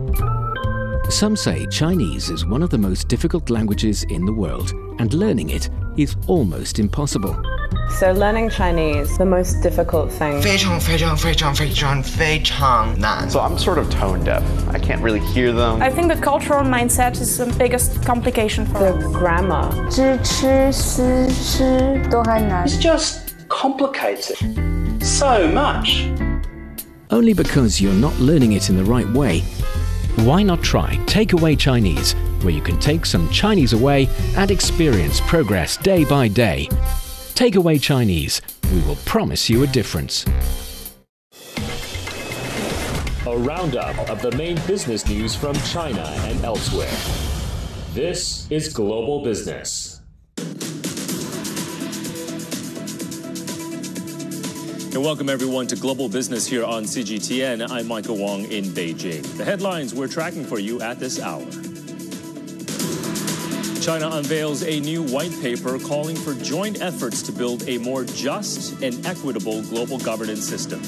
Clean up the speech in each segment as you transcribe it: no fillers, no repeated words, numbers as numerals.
Some say Chinese is one of the most difficult languages in the world, and learning it is almost impossible. So learning Chinese, the most difficult thing. 非常非常非常非常非常难. So I'm sort of tone deaf. I can't really hear them. I think the cultural mindset is the biggest complication for The us. grammar. 知吃思吃都还难。 It's just complicated so much. Only because you're not learning it in the right way. Why not try Takeaway Chinese, where you can take some Chinese away and experience progress day by day. Takeaway Chinese, we will promise you a difference. A roundup of the main business news from China and elsewhere. This is Global Business. And welcome everyone to Global Business here on CGTN. I'm Michael Wong in Beijing. The headlines we're tracking for you at this hour. China unveils a new white paper calling for joint efforts to build a more just and equitable global governance system.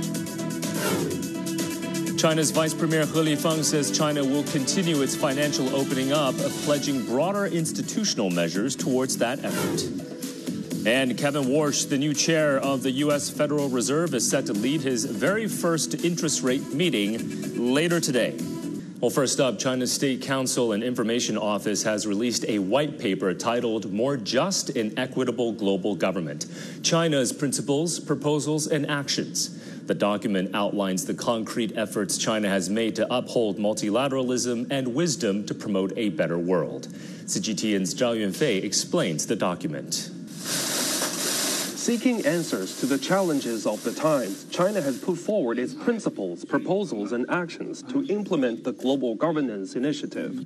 China's Vice Premier He Lifeng says China will continue its financial opening up, pledging broader institutional measures towards that effort. And Kevin Warsh, the new chair of the U.S. Federal Reserve, is set to lead his very first interest rate meeting later today. Well, first up, China's State Council and Information Office has released a white paper titled More Just and Equitable Global Government, China's Principles, Proposals, and Actions. The document outlines the concrete efforts China has made to uphold multilateralism and wisdom to promote a better world. CGTN's Zhao Yunfei explains the document. Seeking answers to the challenges of the times, China has put forward its principles, proposals, and actions to implement the Global Governance Initiative.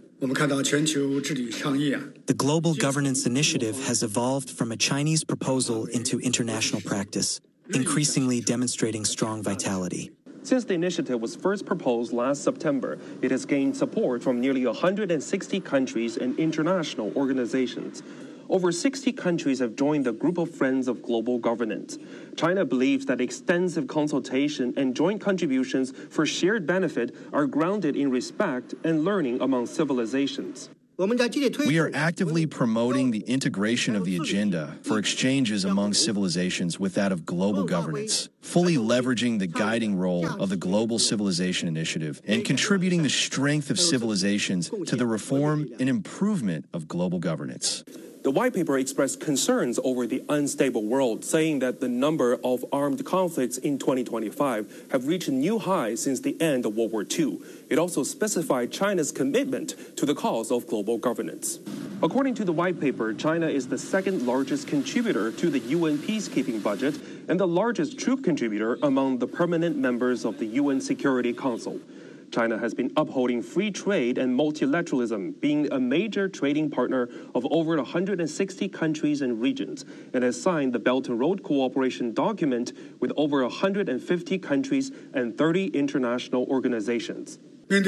The Global Governance Initiative has evolved from a Chinese proposal into international practice, increasingly demonstrating strong vitality. Since the initiative was first proposed last September, it has gained support from nearly 160 countries and international organizations. Over 60 countries have joined the Group of Friends of Global Governance. China believes that extensive consultation and joint contributions for shared benefit are grounded in respect and learning among civilizations. We are actively promoting the integration of the agenda for exchanges among civilizations with that of global governance, fully leveraging the guiding role of the Global Civilization Initiative and contributing the strength of civilizations to the reform and improvement of global governance. The white paper expressed concerns over the unstable world, saying that the number of armed conflicts in 2025 have reached a new high since the end of World War II. It also specified China's commitment to the cause of global governance. According to the white paper, China is the second largest contributor to the UN peacekeeping budget and the largest troop contributor among the permanent members of the UN Security Council. China has been upholding free trade and multilateralism, being a major trading partner of over 160 countries and regions, and has signed the Belt and Road Cooperation document with over 150 countries and 30 international organizations. As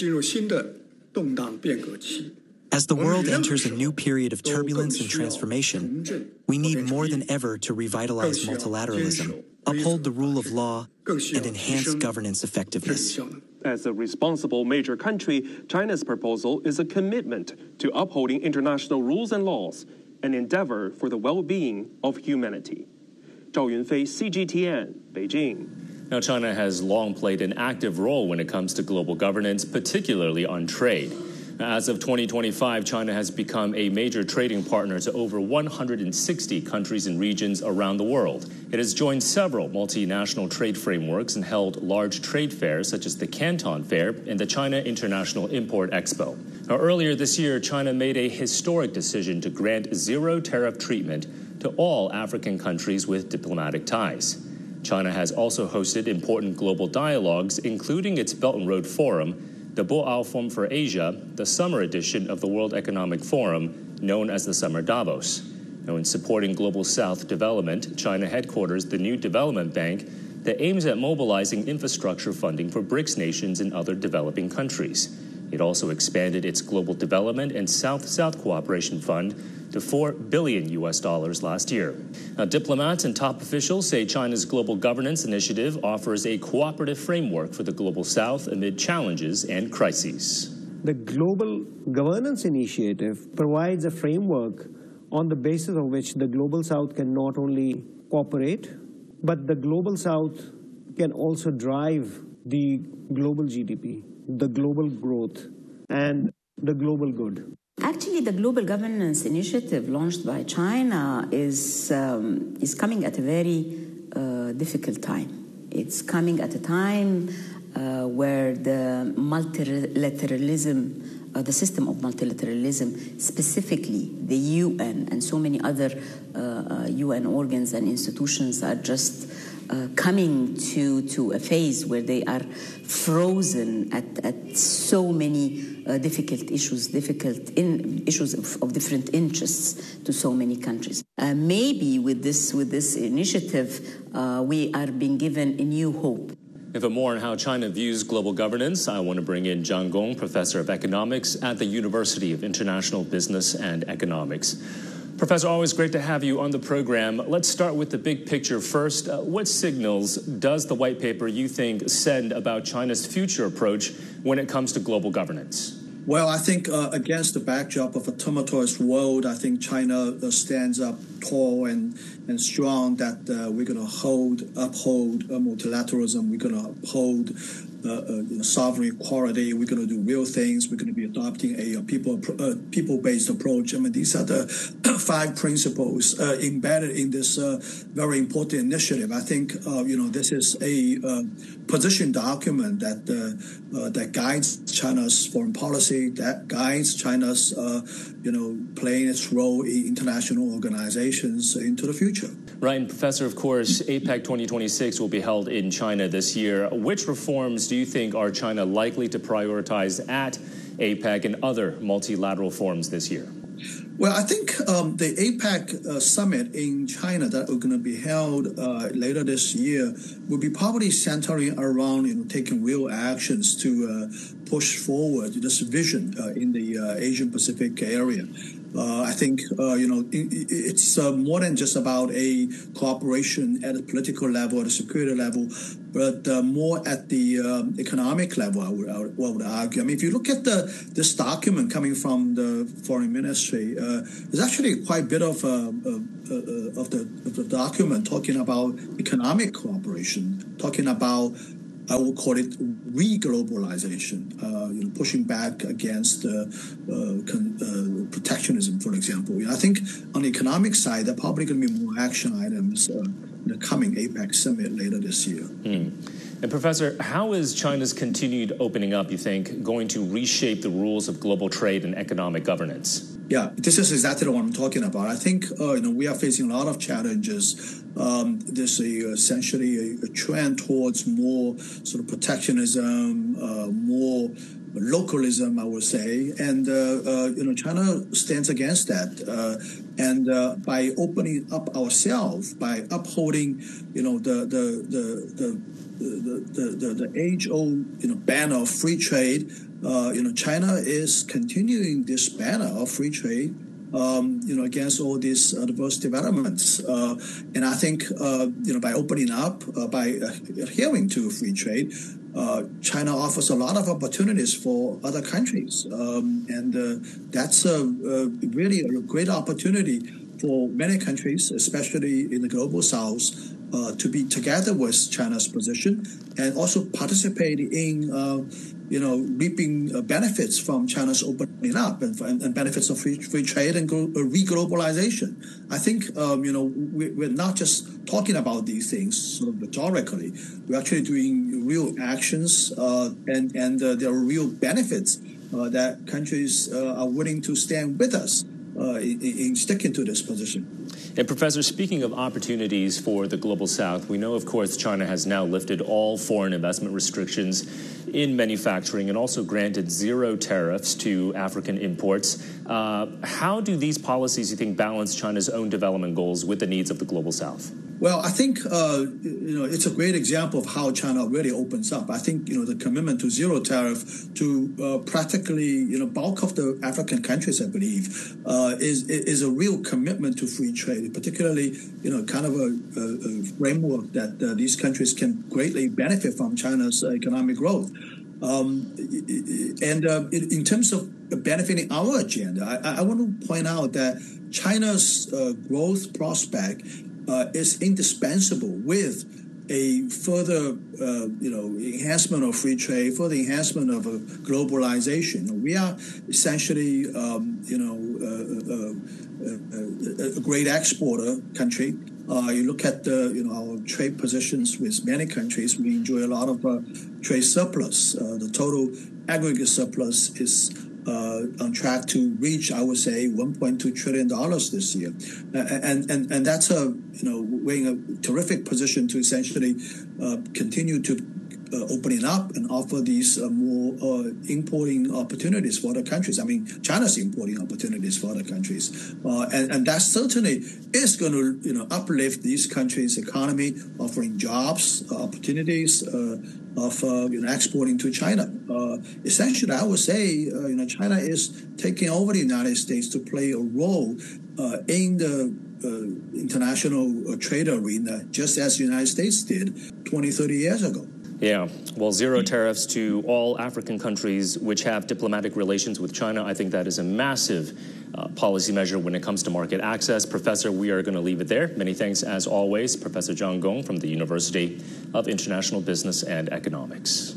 the world enters a new period of turbulence and transformation, we need more than ever to revitalize multilateralism, uphold the rule of law, and enhance governance effectiveness. As a responsible major country, China's proposal is a commitment to upholding international rules and laws, an endeavor for the well-being of humanity. Zhao Yunfei, CGTN, Beijing. Now, China has long played an active role when it comes to global governance, particularly on trade. As of 2025, China has become a major trading partner to over 160 countries and regions around the world. It has joined several multinational trade frameworks and held large trade fairs such as the Canton Fair and the China International Import Expo. Now, earlier this year, China made a historic decision to grant zero tariff treatment to all African countries with diplomatic ties. China has also hosted important global dialogues, including its Belt and Road Forum, the Boao Forum for Asia, the summer edition of the World Economic Forum, known as the Summer Davos. Now, in supporting Global South development, China headquarters the new development bank that aims at mobilizing infrastructure funding for BRICS nations and other developing countries. It also expanded its Global Development and South-South Cooperation Fund to $4 billion last year. Now, diplomats and top officials say China's Global Governance Initiative offers a cooperative framework for the Global South amid challenges and crises. The Global Governance Initiative provides a framework on the basis of which the Global South can not only cooperate, but the Global South can also drive the global GDP, the global growth, and the global good. Actually, the Global Governance Initiative launched by China is coming at a very difficult time. It's coming at a time where the multilateralism, the system of multilateralism, specifically the UN and so many other UN organs and institutions are just coming to a phase where they are frozen at so many difficult issues, issues of different interests to so many countries. Maybe with this initiative, we are being given a new hope. And for more on how China views global governance, I want to bring in Zhang Gong, professor of economics at the University of International Business and Economics. Professor, always great to have you on the program. Let's start with the big picture first. What signals does the white paper, you think, send about China's future approach when it comes to global governance? Well, I think against the backdrop of a tumultuous world, I think China stands up tall and strong that we're going to uphold multilateralism. We're going to uphold sovereign equality. We're going to do real things. We're going to be adopting a people-based approach. I mean, these are the 5 principles embedded in this very important initiative. I think this is a position document that guides China's foreign policy, that guides China's playing its role in international organizations into the future. Right, and Professor, of course, APEC 2026 will be held in China this year. Which reforms do you think are China likely to prioritize at APEC and other multilateral forums this year? Well, I think the APEC summit in China that are going to be held later this year will be probably centering around taking real actions to push forward this vision in the Asian Pacific area. I think it's more than just about a cooperation at a political level, at a security level, but more at the economic level. I would argue. I mean, if you look at this document coming from the foreign ministry, there's actually quite a bit of the document talking about economic cooperation, talking about, I would call it re-globalization, pushing back against protectionism, for example. I think on the economic side, there are probably going to be more action items in the coming APEC summit later this year. And Professor, how is China's continued opening up, you think, going to reshape the rules of global trade and economic governance? Yeah, this is exactly what I'm talking about. I think we are facing a lot of challenges. There's essentially a trend towards more sort of protectionism, more localism, I would say, and China stands against that. And by opening up ourselves, by upholding, the age-old banner of free trade, China is continuing this banner of free trade, against all these adverse developments. And I think, by opening up, by adhering to free trade, China offers a lot of opportunities for other countries. And that's really a great opportunity for many countries, especially in the global south, to be together with China's position and also participate in, reaping benefits from China's opening up and benefits of free trade and re-globalization. I think, we're not just talking about these things sort of rhetorically. We're actually doing real actions, and there are real benefits that countries are willing to stand with us in sticking to this position. And Professor, speaking of opportunities for the Global South, we know, of course, China has now lifted all foreign investment restrictions in manufacturing and also granted 0 tariffs to African imports. How do these policies, you think, balance China's own development goals with the needs of the Global South? Well, I think it's a great example of how China really opens up. I think the commitment to zero tariff to practically bulk of the African countries, I believe, is a real commitment to free trade, particularly kind of a framework that these countries can greatly benefit from China's economic growth. In terms of benefiting our agenda, I want to point out that China's growth prospect is indispensable with a further, enhancement of free trade, further enhancement of globalization. We are essentially, a great exporter country. You look at our trade positions with many countries. We enjoy a lot of trade surplus. The total aggregate surplus is on track to reach, I would say, $1.2 trillion this year, and that's we're in a terrific position to essentially continue to opening up and offer these more importing opportunities for other countries. I mean, China's importing opportunities for other countries, and that certainly is going to uplift these countries' economy, offering jobs, opportunities of exporting to China. Essentially, I would say China is taking over the United States to play a role in the international trade arena, just as the United States did 20, 30 years ago. Yeah, well, zero tariffs to all African countries which have diplomatic relations with China. I think that is a massive policy measure when it comes to market access. Professor, we are going to leave it there. Many thanks, as always, Professor Zhang Gong from the University of International Business and Economics.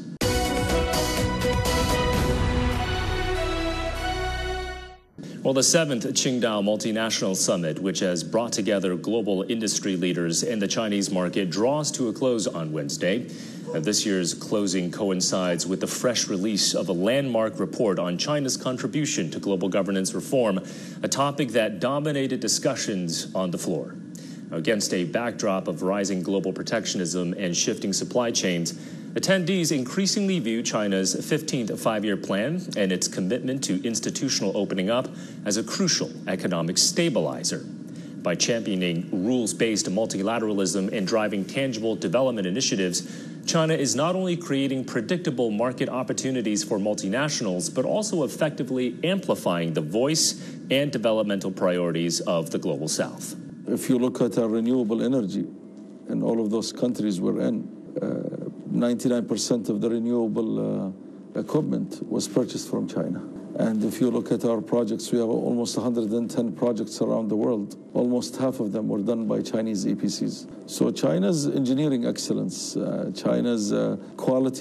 Well, the 7th Qingdao Multinational Summit, which has brought together global industry leaders in the Chinese market, draws to a close on Wednesday. This year's closing coincides with the fresh release of a landmark report on China's contribution to global governance reform, a topic that dominated discussions on the floor. Against a backdrop of rising global protectionism and shifting supply chains, attendees increasingly view China's 15th five-year plan and its commitment to institutional opening up as a crucial economic stabilizer. By championing rules-based multilateralism and driving tangible development initiatives, China is not only creating predictable market opportunities for multinationals, but also effectively amplifying the voice and developmental priorities of the Global South. If you look at our renewable energy in all of those countries we're in, 99% of the renewable equipment was purchased from China. And if you look at our projects, we have almost 110 projects around the world. Almost half of them were done by Chinese EPCs. So China's engineering excellence, China's quality